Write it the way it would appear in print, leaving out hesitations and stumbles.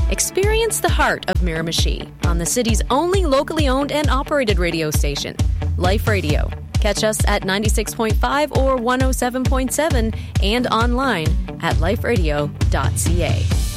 Experience the heart of Miramichi on the city's only locally owned and operated radio station, Life Radio. Catch us at 96.5 or 107.7 and online at liferadio.ca.